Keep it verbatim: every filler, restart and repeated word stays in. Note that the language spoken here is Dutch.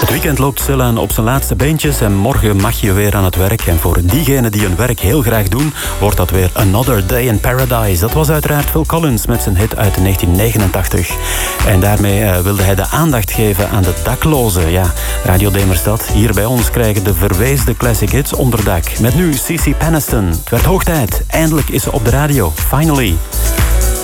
Het weekend loopt stilaan op zijn laatste beentjes en morgen mag je weer aan het werk. En voor diegenen die hun werk heel graag doen, wordt dat weer Another Day in Paradise. Dat was uiteraard Phil Collins met zijn hit uit negentien negenentachtig. En daarmee uh, wilde hij de aandacht geven aan de daklozen. Ja, Radio Demerstad, hier bij ons krijgen de verweesde classic hits onderdak. Met nu C C Peniston. Het werd hoog tijd. Eindelijk is ze op de radio. Finally.